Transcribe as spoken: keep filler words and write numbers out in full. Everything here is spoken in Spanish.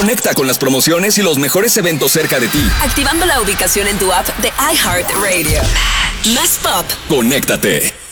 Conecta con las promociones y los mejores eventos cerca de ti. Activando la ubicación en tu app de iHeartRadio. Más pop. Conéctate.